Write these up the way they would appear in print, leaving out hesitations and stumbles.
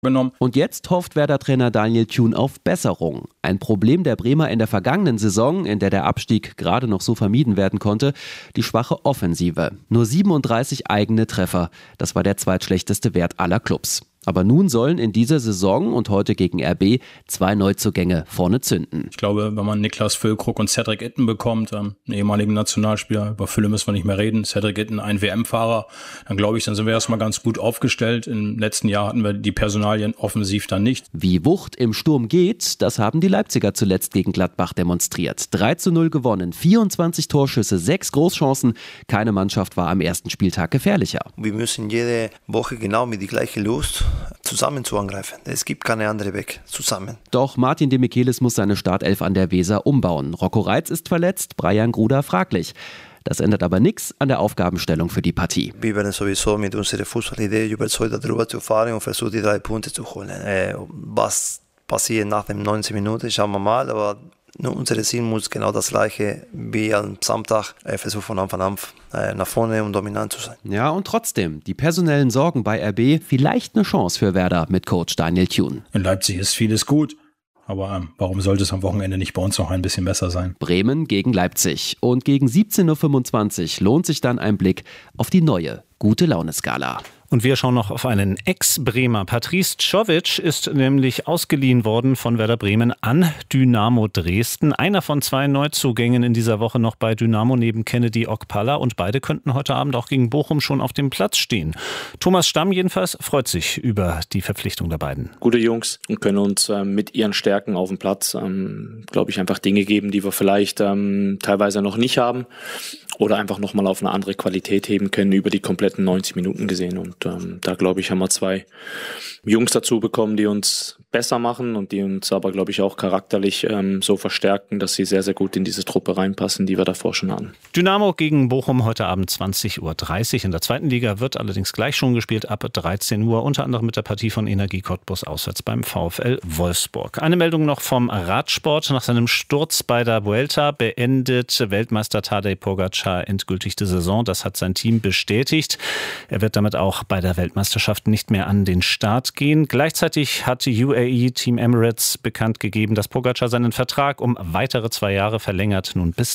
genommen. Und jetzt hofft Werder-Trainer Daniel Thun auf Besserung. Ein Problem der Bremer in der vergangenen Saison, in der der Abstieg gerade noch so vermieden werden konnte, die schwache Offensive. Nur 37 eigene Treffer. Das war der zweitschlechteste Wert aller Clubs. Aber nun sollen in dieser Saison und heute gegen RB 2 Neuzugänge vorne zünden. Ich glaube, wenn man Niklas Füllkrug und Cedric Itten bekommt, einen ehemaligen Nationalspieler, über Fülle müssen wir nicht mehr reden, Cedric Itten ein WM-Fahrer, dann glaube ich, dann sind wir erstmal ganz gut aufgestellt. Im letzten Jahr hatten wir die Personalien offensiv dann nicht. Wie Wucht im Sturm geht, das haben die Leipziger zuletzt gegen Gladbach demonstriert. 3:0 gewonnen, 24 Torschüsse, 6 Großchancen. Keine Mannschaft war am ersten Spieltag gefährlicher. Wir müssen jede Woche genau mit der gleichen Lust zusammen zu angreifen. Es gibt keine andere Weg, zusammen. Doch Martin de Michelis muss seine Startelf an der Weser umbauen. Rocco Reitz ist verletzt, Brian Gruda fraglich. Das ändert aber nichts an der Aufgabenstellung für die Partie. Wir werden sowieso mit unserer Fußballidee überzeugt, darüber zu fahren und versuchen, die 3 Punkte zu holen. Was passiert nach den 90 Minuten, schauen wir mal, aber unser Ziel muss genau das gleiche wie am Samstag, versuchen von Anfang an nach vorne und dominant zu sein. Ja, und trotzdem, die personellen Sorgen bei RB, vielleicht eine Chance für Werder mit Coach Daniel Thun. In Leipzig ist vieles gut, aber warum sollte es am Wochenende nicht bei uns noch ein bisschen besser sein? Bremen gegen Leipzig und gegen 17:25 Uhr lohnt sich dann ein Blick auf die neue Gute-Laune-Skala. Und wir schauen noch auf einen Ex-Bremer. Patrice Czovic ist nämlich ausgeliehen worden von Werder Bremen an Dynamo Dresden. Einer von 2 Neuzugängen in dieser Woche noch bei Dynamo neben Kennedy Okpala. Und beide könnten heute Abend auch gegen Bochum schon auf dem Platz stehen. Thomas Stamm jedenfalls freut sich über die Verpflichtung der beiden. Gute Jungs und können uns mit ihren Stärken auf dem Platz, glaube ich, einfach Dinge geben, die wir vielleicht teilweise noch nicht haben. Oder einfach nochmal auf eine andere Qualität heben können über die kompletten 90 Minuten gesehen. Und da, glaube ich, haben wir 2 Jungs dazu bekommen, die uns besser machen und die uns aber, glaube ich, auch charakterlich so verstärken, dass sie sehr, sehr gut in diese Truppe reinpassen, die wir davor schon hatten. Dynamo gegen Bochum heute Abend 20:30 Uhr. In der zweiten Liga wird allerdings gleich schon gespielt ab 13 Uhr, unter anderem mit der Partie von Energie Cottbus auswärts beim VfL Wolfsburg. Eine Meldung noch vom Radsport. Nach seinem Sturz bei der Vuelta beendet Weltmeister Tadej Pogačar endgültig die Saison. Das hat sein Team bestätigt. Er wird damit auch bei der Weltmeisterschaft nicht mehr an den Start gehen. Gleichzeitig hat UAE Team Emirates bekannt gegeben, dass Pogačar seinen Vertrag um weitere 2 Jahre verlängert, nun bis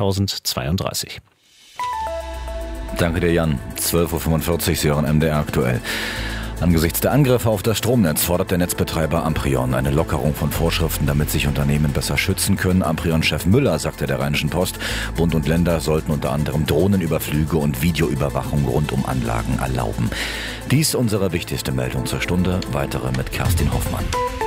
2032. Danke dir, Jan. 12:45 Uhr, Sie hören MDR aktuell. Angesichts der Angriffe auf das Stromnetz fordert der Netzbetreiber Amprion eine Lockerung von Vorschriften, damit sich Unternehmen besser schützen können. Amprion-Chef Müller sagte der Rheinischen Post, Bund und Länder sollten unter anderem Drohnenüberflüge und Videoüberwachung rund um Anlagen erlauben. Dies unsere wichtigste Meldung zur Stunde. Weitere mit Kerstin Hoffmann.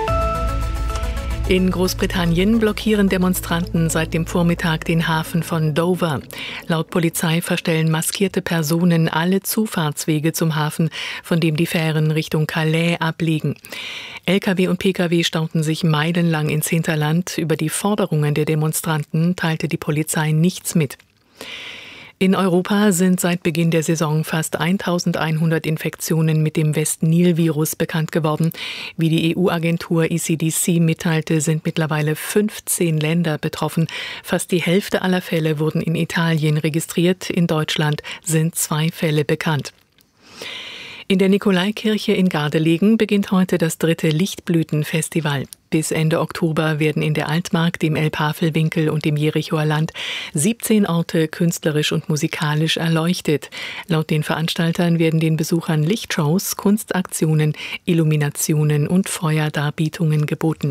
In Großbritannien blockieren Demonstranten seit dem Vormittag den Hafen von Dover. Laut Polizei verstellen maskierte Personen alle Zufahrtswege zum Hafen, von dem die Fähren Richtung Calais ablegen. Lkw und Pkw stauten sich meilenlang ins Hinterland. Über die Forderungen der Demonstranten teilte die Polizei nichts mit. In Europa sind seit Beginn der Saison fast 1100 Infektionen mit dem West-Nil-Virus bekannt geworden. Wie die EU-Agentur ECDC mitteilte, sind mittlerweile 15 Länder betroffen. Fast die Hälfte aller Fälle wurden in Italien registriert. In Deutschland sind 2 Fälle bekannt. In der Nikolaikirche in Gardelegen beginnt heute das 3. Lichtblütenfestival. Bis Ende Oktober werden in der Altmark, dem Elbhavelwinkel und dem Jerichoer Land 17 Orte künstlerisch und musikalisch erleuchtet. Laut den Veranstaltern werden den Besuchern Lichtshows, Kunstaktionen, Illuminationen und Feuerdarbietungen geboten.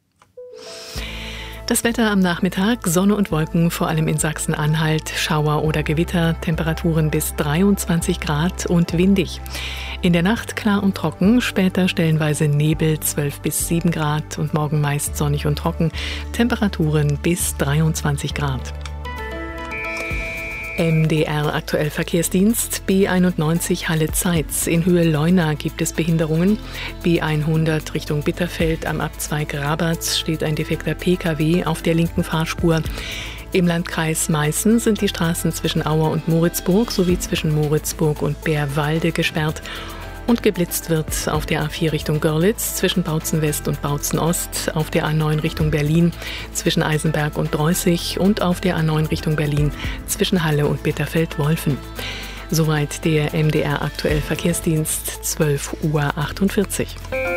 Das Wetter am Nachmittag, Sonne und Wolken, vor allem in Sachsen-Anhalt, Schauer oder Gewitter, Temperaturen bis 23 Grad und windig. In der Nacht klar und trocken, später stellenweise Nebel, 12 bis 7 Grad und morgen meist sonnig und trocken, Temperaturen bis 23 Grad. MDR aktuell Verkehrsdienst, B91 Halle-Zeitz. In Höhe Leuna gibt es Behinderungen. B100 Richtung Bitterfeld am Abzweig Rabatz steht ein defekter Pkw auf der linken Fahrspur. Im Landkreis Meißen sind die Straßen zwischen Auer und Moritzburg sowie zwischen Moritzburg und Bärwalde gesperrt. Und geblitzt wird auf der A4 Richtung Görlitz, zwischen Bautzen West und Bautzen Ost, auf der A9 Richtung Berlin, zwischen Eisenberg und Dreußig und auf der A9 Richtung Berlin, zwischen Halle und Bitterfeld-Wolfen. Soweit der MDR aktuell Verkehrsdienst, 12:48 Uhr.